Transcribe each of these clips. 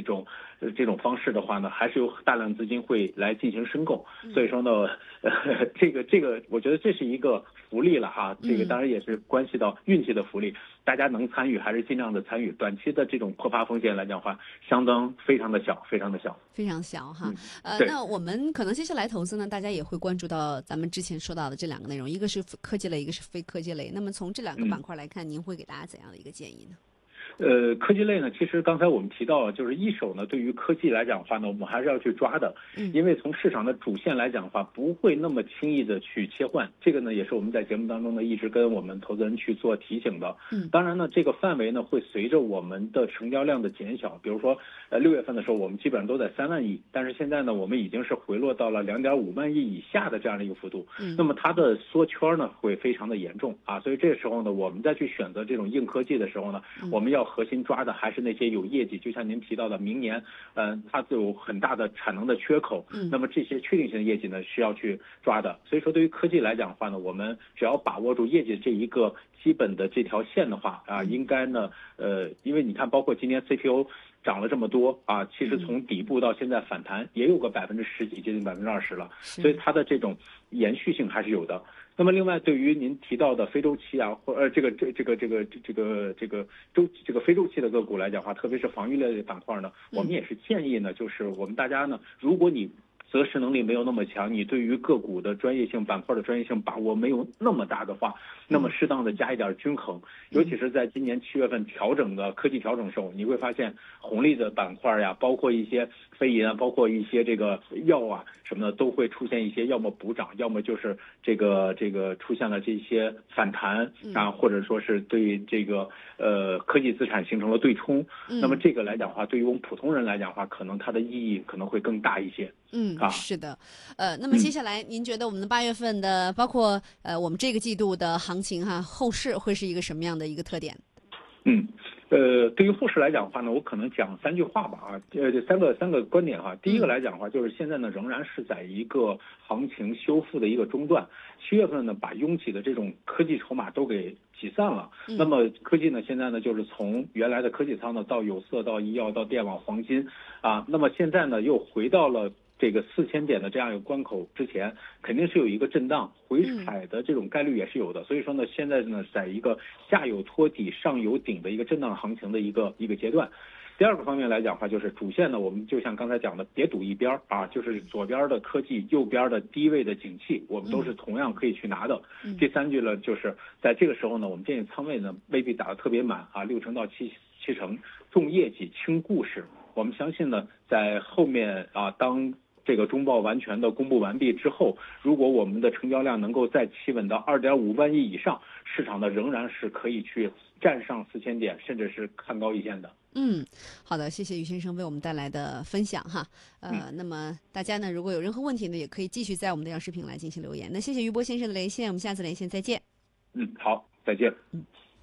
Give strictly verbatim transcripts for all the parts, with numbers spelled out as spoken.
种呃这种方式的话呢，还是有大量资金会来进行申购。所以说呢，呃，这个这个，我觉得这是一个福利了哈。这个当然也是关系到运气的福利，大家能参与还是尽量的参与。短期的这种破发风险来讲的话，相当非常的小，非常的小， 非常小哈。 嗯、 呃，那我们可能接下来投资呢，大家也会关注到咱们之前说到的这两个内容，一个是科技类，一个是非科技类。那么从这两个板块来看，嗯、您会给大家怎样的一个建议呢？ 呃，科技类呢，其实刚才我们提到，就是一手呢，对于科技来讲的话呢，我们还是要去抓的，因为从市场的主线来讲的话，不会那么轻易的去切换。这个呢，也是我们在节目当中呢一直跟我们投资人去做提醒的。嗯，当然呢，这个范围呢会随着我们的成交量的减小，比如说，呃，六月份的时候，我们基本上都在三万亿，但是现在呢，我们已经是回落到了两点五万亿以下的这样的一个幅度。嗯，那么它的缩圈呢会非常的严重啊，所以这时候呢，我们再去选择这种硬科技的时候呢，我们要核心抓的还是那些有业绩，就像您提到的，明年，嗯、呃，它就有很大的产能的缺口，嗯，那么这些确定性的业绩呢是要去抓的。所以说，对于科技来讲的话呢，我们只要把握住业绩这一个基本的这条线的话啊，应该呢，呃，因为你看，包括今年 C P O 涨了这么多啊，其实从底部到现在反弹也有个百分之十几，接近百分之二十了，所以它的这种延续性还是有的。那么另外，对于您提到的非周期啊，或呃这个这这个这个这个这个周这个非周期的个股来讲的话，特别是防御类的板块呢，我们也是建议呢，就是我们大家呢，如果你择时能力没有那么强，你对于个股的专业性、板块的专业性把握没有那么大的话，那么适当的加一点均衡，尤其是在今年七月份调整的科技调整时候，你会发现红利的板块呀，包括一些非银啊，包括一些这个药啊什么的，都会出现一些要么补涨，要么就是这个这个出现了这些反弹啊，或者说是对这个呃科技资产形成了对冲。那么这个来讲的话，对于我们普通人来讲的话，可能它的意义可能会更大一些。 嗯，是的，呃，那么接下来您觉得我们的八月份的，包括呃我们这个季度的行情哈，后市会是一个什么样的一个特点？ 嗯，呃，对于后市来讲的话呢，我可能讲三句话吧啊，呃，这三个三个观点哈。第一个来讲的话，就是现在呢仍然是在一个行情修复的一个中段。七月份呢，把拥挤的这种科技筹码都给挤散了。那么科技呢，现在呢就是从原来的科技仓呢到有色、到医药、到电网、黄金啊，那么现在呢又回到了这个四千点的这样一个关口之前，肯定是有一个震荡回踩的这种概率也是有的。所以说呢，现在呢在一个下有托底、上有顶的一个震荡行情的一个一个阶段。第二个方面来讲的话，就是主线呢，我们就像刚才讲的，别赌一边啊，就是左边的科技，右边的低位的景气，我们都是同样可以去拿的。嗯、第三句呢，就是在这个时候呢，我们建议仓位呢未必打得特别满啊，六成到七七成，重业绩轻故事。我们相信呢，在后面啊，当这个中报完全的公布完毕之后，如果我们的成交量能够再企稳到二点五万亿以上，市场呢仍然是可以去站上四千点，甚至是看高一线的。 嗯，好的，谢谢于先生为我们带来的分享哈。呃，嗯、那么大家呢，如果有任何问题呢，也可以继续在我们的央视频来进行留言。那谢谢于波先生的连线，我们下次连线再见。 嗯，好，再見。嗯。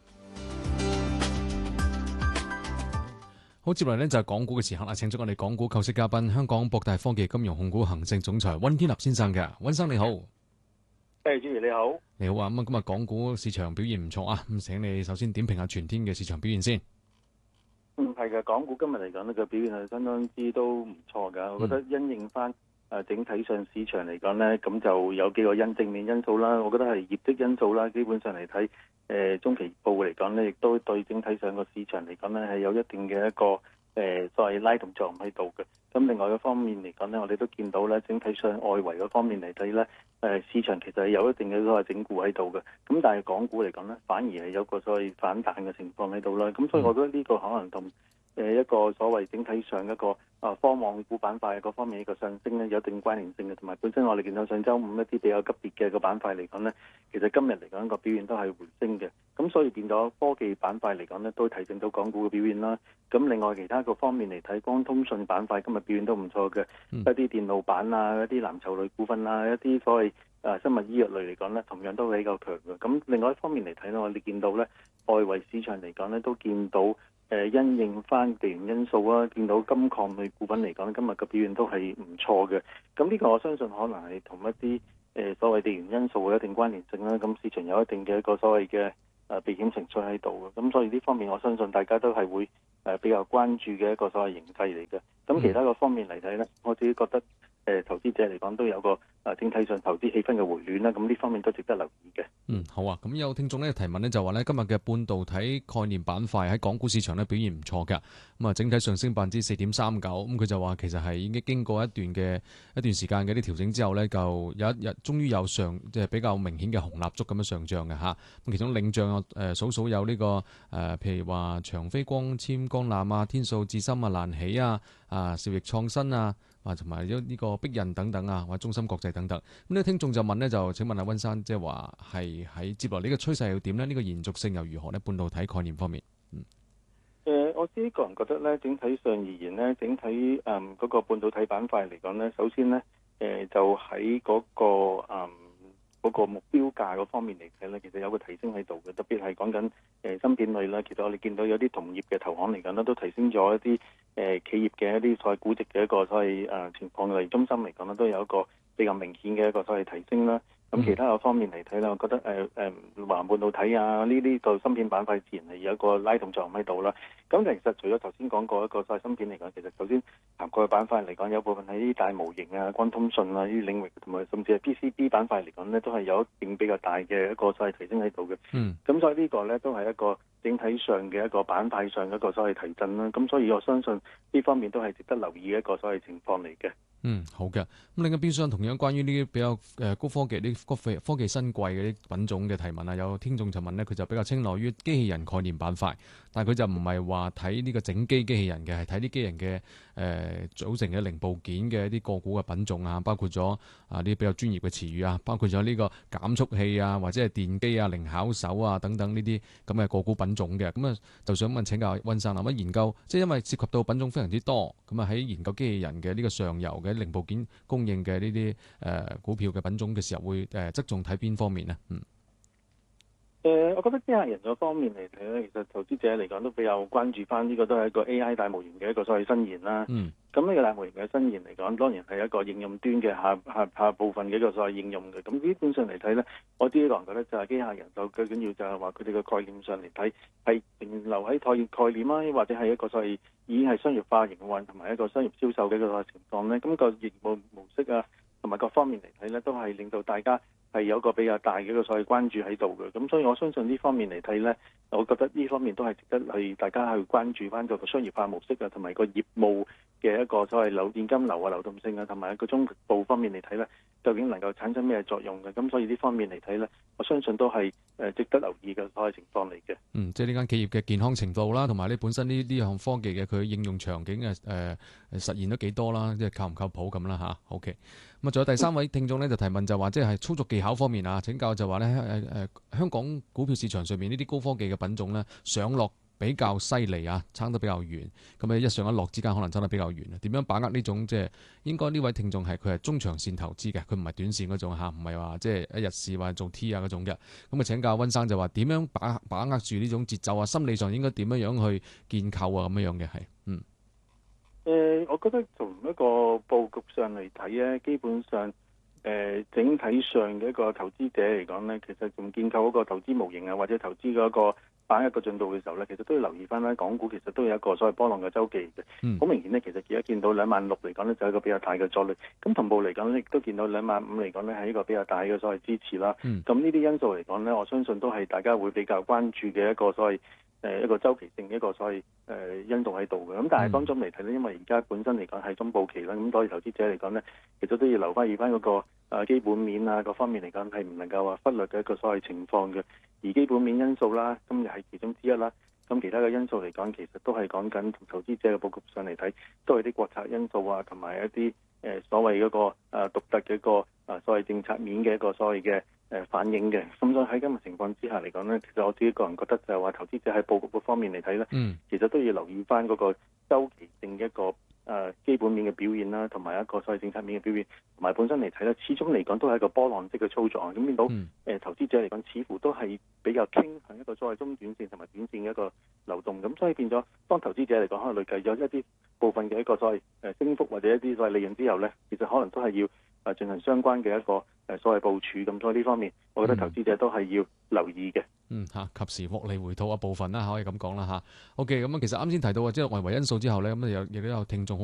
好，接落嚟呢就係港股嘅時刻啦，請咗我哋港股構識嘉賓，香港博大科技金融控股行政總裁溫天納先生嘅。溫生你好。 誒，主持你好。 你好啊，咁啊今日港股市場表現唔錯啊，咁請你首先點評下全天嘅市場表現先。 嗯，係嘅，港股今日嚟講呢個表現係相當之都唔錯㗎。我覺得因應翻誒整體上市場嚟講呢，咁就有幾個因正面因素啦。我覺得係業績因素啦，基本上嚟睇。誒、呃、中期報嚟講咧，亦都對整體上個市場嚟講咧係有一定嘅一個誒、呃、所謂拉動作用喺度嘅。咁另外一方面嚟講咧，我哋都見到咧，整體上外圍嗰方面嚟睇咧，誒、呃、市場其實係有一定嘅所謂整固喺度嘅。咁但係港股嚟講咧，反而係有個所謂反彈嘅情況喺度啦。咁所以我覺得呢個可能同誒一個所謂整體上一個啊科網股板塊嗰方面一個上升咧有一定關聯性嘅，同埋本身我哋見到上週五一啲比較急跌嘅個板塊嚟講咧，其實今日嚟講個表現都係回升嘅，咁所以變咗科技板塊嚟講咧都提升到港股嘅表現啦。咁另外其他個方面嚟睇，光通訊板塊今日表現都唔錯嘅，嗯、一啲電路板啊、一啲藍籌類股份啊、一啲所謂誒生物醫藥類嚟講咧，同樣都比較強嘅。咁另外一方面嚟睇咧，我哋見到咧外圍市場嚟講咧都見到。誒因應翻地緣因素啊，見到金礦類股份嚟講，今日嘅表現都係唔錯嘅。咁呢個我相信可能係同一啲誒所謂地緣因素有一定關聯性啦。咁市場有一定嘅一個所謂嘅誒避險情緒喺度嘅。咁所以呢方面我相信大家都係會誒比較關注嘅一個所謂形勢嚟嘅。咁其他個方面嚟睇咧，我自己覺得誒投資者嚟講都有個誒整體上投資氣氛嘅回暖啦。咁呢方面都值得留意嘅。 嗯，好啊。咁有聽眾咧提問咧就話咧，今日嘅半導體概念板塊喺港股市場咧表現唔錯㗎。咁啊，整體上升百分之四點三九。咁佢就話其實係已經經過一段嘅一段時間嘅啲調整之後咧，就有一日終於有上即係比較明顯嘅紅蠟燭咁樣上漲嘅嚇。咁其中領漲誒數數有呢、這個誒、呃，譬如話長飛光纖光纜啊、天素智深啊、蘭喜啊、啊兆易創新啊。啊，同埋呢個碧印等等啊，或者中芯國際等等。咁呢個聽眾就問咧，就請問阿溫生，即係話係喺接落呢個趨勢又點咧？呢、這個延續性又如何咧？半導體概念方面，嗯， 誒、呃，我自己個人覺得咧，整體上而言咧，整體誒嗰、嗯那個半導體板塊嚟講咧，首先咧，誒、呃、就喺嗰、那個誒。嗯嗰個目標價嗰方面嚟睇咧，其實有個提升喺度嘅，特別係講緊誒芯片類啦。其實我哋見到有啲同業嘅投行嚟講咧，都提升咗一啲誒、呃、企業嘅一啲所謂估值嘅一個所謂誒、呃、情況，例如中芯嚟講咧，都有一個比較明顯嘅一個所謂提升啦。咁其他嘅方面嚟睇咧，我覺得誒誒華半導體啊，呢啲個芯片板塊自然係有一個拉動作用喺度啦。咁其實除咗頭先講過一個所謂芯片嚟講，其實頭先涵蓋嘅板塊嚟講，有部分喺啲大模型啊、光通訊啊呢啲領域，同埋甚至係 P C B 板塊嚟講咧，都係有一定比較大嘅一個所謂提升喺度嘅。嗯。咁所以呢個咧都係一個整體上嘅一個板塊上嘅一個所謂提振啦。咁所以我相信呢方面都係值得留意嘅一個所謂情況嚟嘅。 嗯，好嘅。咁另一邊廂同樣關於呢啲比較誒高科技啲科科技新貴嘅啲品種嘅提問啊，有聽眾就問呢，佢就比較青睞於機器人概念板塊，但係佢就唔係話睇呢個整機機器人嘅，係睇啲機器人嘅誒、呃、組成嘅零部件嘅一啲個股嘅品種啊，包括咗啊啲比較專業嘅詞語啊，包括咗呢個減速器啊，或者係電機啊、靈巧手啊等等呢啲咁嘅個股品種嘅。咁啊，就想問請教溫生啦，乜研究即係因為涉及到品種非常之多，咁啊喺研究機器人嘅呢個上游嘅零部件供應嘅呢啲誒股票嘅品種嘅時候，會誒側重睇邊方面呢？嗯， 誒、呃，我覺得機械人嗰方面嚟睇咧，其實投資者嚟講都比較關注翻呢個都係一個 A I 大模型嘅一個所謂新研啦。嗯，咁呢個大模型嘅新研嚟講，當然係一個應用端嘅下下下部分嘅一個所謂應用嘅。咁基本上嚟睇咧，我自己個人覺得就係機械人就最緊要就係話佢哋嘅概念上嚟睇係停留喺概概念啊，或者係一個所謂已經係商業化營運同埋一個商業銷售嘅一個情況咧。咁、那個業務模式啊，同埋各方面嚟睇咧，都係令到大家係有一個比較大嘅一個所謂關注喺度嘅。咁所以我相信呢方面嚟睇咧，我覺得呢方面都係值得係大家去關注翻個商業化模式啊，同埋個業務嘅一個所謂流現金流啊、流動性啊，同埋一個中部方面嚟睇咧，究竟能夠產生咩作用嘅？咁所以呢方面嚟睇咧，我相信都係誒值得留意嘅所謂情況嚟嘅。 嗯，即係呢間企業嘅健康程度啦，同埋你本身呢呢項科技嘅佢應用場景嘅誒誒實現咗幾多啦，即係靠唔靠譜咁啦嚇。OK，咁啊，仲有第三位聽眾咧就提問就話，即係操作技巧方面啊，請教就話咧誒誒香港股票市場上面呢啲高科技嘅品種咧上落比較犀利啊，撐得比較遠，咁啊一上一落之間可能撐得比較遠啊。點樣把握呢種即係應該呢位聽眾係佢係中長線投資嘅，佢唔係短線嗰種嚇，唔係話即係一日市或者做 T 啊嗰種嘅。咁啊請教溫生就話點樣把把握住呢種節奏啊，心理上應該點樣樣去建構啊咁樣樣嘅係嗯。 誒、呃，我覺得從一個佈局上嚟睇咧，基本上誒、呃、整體上嘅一個投資者嚟講咧，其實仲建構嗰個投資模型啊，或者投資嗰個把握個進度嘅時候咧，其實都要留意翻咧，港股其實都有一個所謂波浪嘅周期嘅。好、嗯、明顯咧，其實而家見到兩萬六嚟講咧，就係一個比較大嘅阻力。咁同步嚟講咧，亦都見到兩萬五嚟講咧，係一個比較大嘅所謂支持啦。咁呢啲因素嚟講咧，我相信都係大家會比較關注嘅一個所謂。誒一個周期性一個所謂誒、呃、因素喺度嘅，咁但係當中嚟睇咧，因為而家本身嚟講係中部期啦，咁所以投資者嚟講咧，其實都要留翻意翻嗰個、呃、基本面啊各方面嚟講係唔能夠話忽略嘅一個所謂情況嘅。而基本面因素啦，今日係其中之一啦。咁其他嘅因素嚟講，其實都係講緊同投資者嘅佈局上嚟睇，都係啲國策因素啊，同埋一啲誒、呃、所謂嗰、嗰個誒、呃、獨特嘅一個誒、呃、所謂政策面嘅一個所謂嘅。誒反映嘅，咁所以喺今日情況之下嚟講咧，其實我自己個人覺得就係話投資者喺佈局嗰方面嚟睇咧，嗯、其實都要留意翻嗰個週期性嘅一個誒、呃、基本面嘅表現啦，同埋一個所謂政策面嘅表現，同埋本身嚟睇咧，始終嚟講都係一個波浪式嘅操作啊。咁見到誒、嗯呃、投資者嚟講，似乎都係比較傾向一個所謂中短線同埋短線嘅一個流動，咁所以變咗當投資者嚟講，可能累計咗一啲部分嘅一個所謂誒升幅或者一啲所謂利潤之後咧，其實可能都係要誒進行相關嘅一個誒所謂部署。咁所以呢方面，我覺得投資者都係要留意嘅。 嗯嚇，及時獲利回吐一部分啦，可以咁講啦嚇。OK，咁啊，其實啱先提到即係外圍因素之後咧，咁有亦都有聽眾好